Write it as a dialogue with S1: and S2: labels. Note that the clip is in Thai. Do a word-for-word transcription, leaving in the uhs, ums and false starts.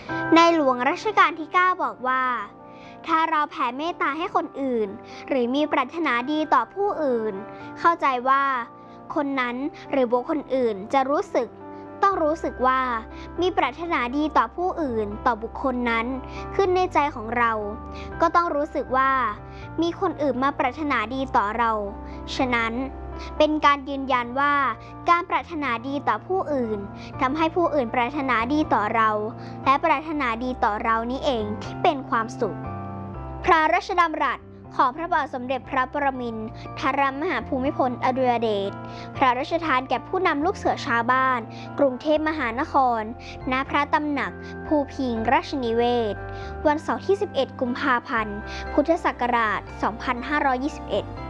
S1: ในหลวงรัชกาลที่เก้าบอกว่าถ้าเราแผ่เมตตาให้คนอื่นหรือมีปรารถนาดีต่อผู้อื่นเข้าใจว่าคนนั้นหรือบุคคลอื่นจะรู้สึกต้องรู้สึกว่ามีปรารถนาดีต่อผู้อื่นต่อบุคคลนั้นขึ้นในใจของเราก็ต้องรู้สึกว่ามีคนอื่นมาปรารถนาดีต่อเราฉะนั้นเป็นการยืนยันว่าการปรารถนาดีต่อผู้อื่นทำให้ผู้อื่นปรารถนาดีต่อเราและปรารถนาดีต่อเรานี้เองที่เป็นความสุขพระราชดำรัสของพระบาทสมเด็จพระปรมินทรมหาภูมิพลอดุลยเดชพระราชทานแก่ผู้นำลูกเสือชาวบ้านกรุงเทพมหานครณพระตำหนักภูพิงราชนิเวศวันเสาร์ที่สิบเอ็ดกุมภาพันธ์พุทธศักราชสองพันห้าร้อยยี่สิบเอ็ด